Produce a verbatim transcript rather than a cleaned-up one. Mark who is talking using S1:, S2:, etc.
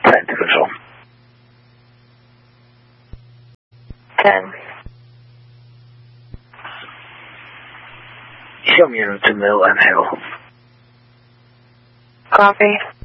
S1: Time to control.
S2: ten.
S1: Show me a route to mill and hill.
S2: Copy.